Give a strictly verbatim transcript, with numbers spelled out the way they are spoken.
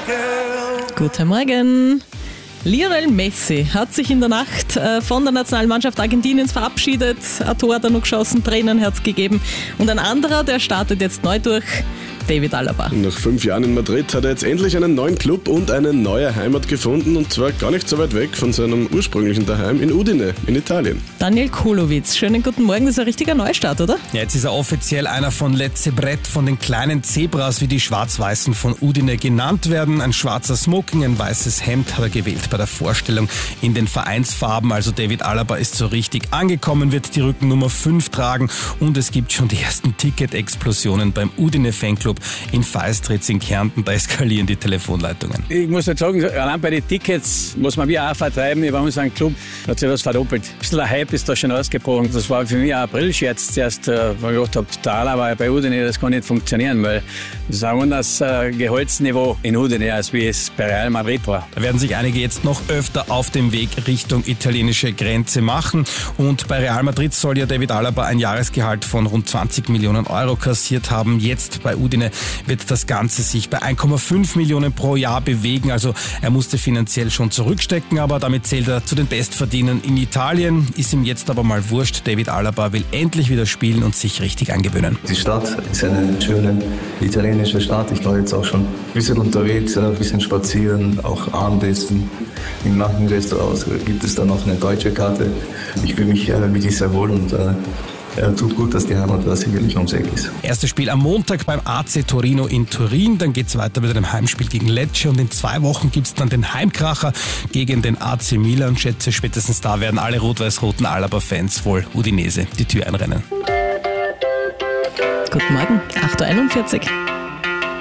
Guten Morgen. Lionel Messi hat sich in der Nacht von der Nationalmannschaft Argentiniens verabschiedet. Ein Tor hat er noch geschossen, Tränen hat es gegeben. Und ein anderer, der startet jetzt neu durch, David Alaba. Nach fünf Jahren in Madrid hat er jetzt endlich einen neuen Club und eine neue Heimat gefunden, und zwar gar nicht so weit weg von seinem ursprünglichen Daheim in Udine in Italien. Daniel Kulowitz, schönen guten Morgen, das ist ein richtiger Neustart, oder? Ja, jetzt ist er offiziell einer von Lecce Brett, von den kleinen Zebras, wie die Schwarz-Weißen von Udine genannt werden. Ein schwarzer Smoking, ein weißes Hemd hat er gewählt bei der Vorstellung in den Vereinsfarben. Also David Alaba ist so richtig angekommen, wird die Rückennummer fünf tragen, und es gibt schon die ersten Ticket-Explosionen beim Udine-Fanclub in Feistritz in Kärnten. Da eskalieren die Telefonleitungen. Ich muss jetzt sagen, allein bei den Tickets muss man wie auch vertreiben. Bei unserem Club hat sich das verdoppelt. Ein bisschen der Hype ist da schon ausgebrochen. Das war für mich ein April-Scherz zuerst, wo ich gedacht habe, total, aber bei Udine, das kann nicht funktionieren, weil das ist ein anderes äh, Gehaltsniveau in Udine, als wie es bei Real Madrid war. Da werden sich einige jetzt noch öfter auf dem Weg Richtung italienische Grenze machen. Und bei Real Madrid soll ja David Alaba ein Jahresgehalt von rund zwanzig Millionen Euro kassiert haben. Jetzt bei Udine wird das Ganze sich bei eins Komma fünf Millionen pro Jahr bewegen. Also er musste finanziell schon zurückstecken, aber damit zählt er zu den Bestverdienern in Italien. Ist ihm jetzt aber mal wurscht. David Alaba will endlich wieder spielen und sich richtig angewöhnen. Die Stadt ist eine schöne italienische Stadt. Ich war jetzt auch schon ein bisschen unterwegs, ein bisschen spazieren, auch Abendessen. Im Nachmittagsrestaurant gibt es dann noch eine deutsche Karte. Ich fühle mich äh, wirklich sehr wohl, und äh, Ja, tut gut, dass die Heimat da sicherlich ums Eck ist. Erstes Spiel am Montag beim A C Torino in Turin. Dann geht es weiter mit einem Heimspiel gegen Lecce. Und in zwei Wochen gibt es dann den Heimkracher gegen den A C Milan. Schätze, spätestens da werden alle rot-weiß-roten Alaba-Fans wohl Udinese die Tür einrennen. Guten Morgen, acht Uhr einundvierzig.